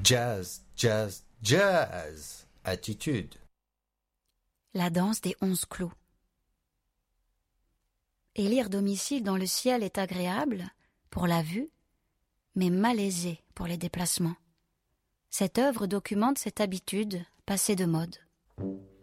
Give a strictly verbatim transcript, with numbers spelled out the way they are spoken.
Jazz, jazz, jazz. Attitude. La danse des onze clous. Élire domicile dans le ciel est agréable pour la vue, mais malaisé pour les déplacements. Cette œuvre documente cette habitude passée de mode.